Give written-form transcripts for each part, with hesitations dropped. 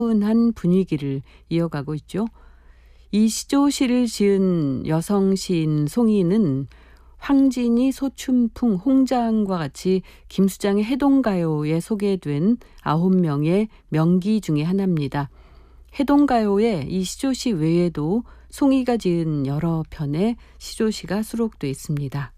한 분위기를 이어가고 있죠. 이 시조시를 지은 여성 시인 송이는 황진이, 소춘풍, 홍장과 같이 김수장의 해동가요에 소개된 9명의 명기 중의 하나입니다. 해동가요에 이 시조시 외에도 송이가 지은 여러 편의 시조시가 수록되어 있습니다.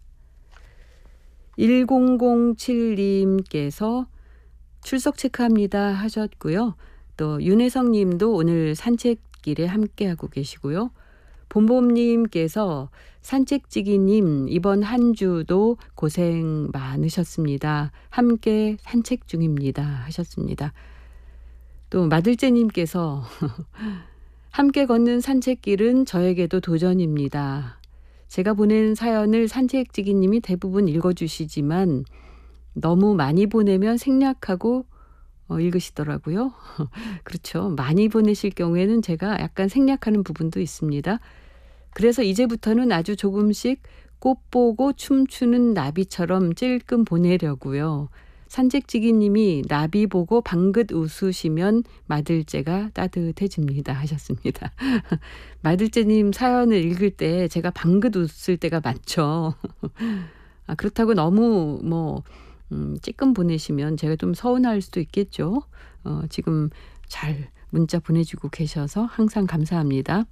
1007님께서 출석 체크합니다 하셨고요. 또 윤혜성 님도 오늘 산책길에 함께하고 계시고요. 봄봄님께서 산책지기님 이번 한 주도 고생 많으셨습니다. 함께 산책 중입니다 하셨습니다. 또 마들째님께서 함께 걷는 산책길은 저에게도 도전입니다. 제가 보낸 사연을 산책지기님이 대부분 읽어주시지만 너무 많이 보내면 생략하고 읽으시더라고요. 그렇죠. 많이 보내실 경우에는 제가 약간 생략하는 부분도 있습니다. 그래서 이제부터는 아주 조금씩 꽃 보고 춤추는 나비처럼 찔끔 보내려고요. 산책지기님이 나비 보고 방긋 웃으시면 마들째가 따뜻해집니다 하셨습니다. 마들째님 사연을 읽을 때 제가 방긋 웃을 때가 많죠. 그렇다고 너무 찔끔 보내시면 제가 좀 서운할 수도 있겠죠. 지금 잘 문자 보내주고 계셔서 항상 감사합니다.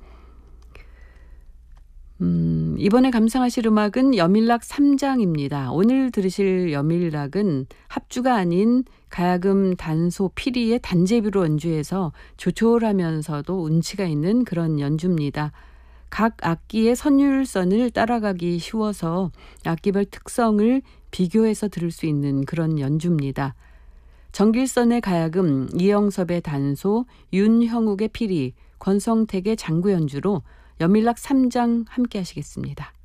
이번에 감상하실 음악은 여밀락 3장입니다. 오늘 들으실 여밀락은 합주가 아닌 가야금, 단소, 피리의 단제비로 연주해서 조촐하면서도 운치가 있는 그런 연주입니다. 각 악기의 선율선을 따라가기 쉬워서 악기별 특성을 비교해서 들을 수 있는 그런 연주입니다. 정길선의 가야금, 이영섭의 단소, 윤형욱의 피리, 권성택의 장구 연주로 여밀락 3장 함께 하시겠습니다.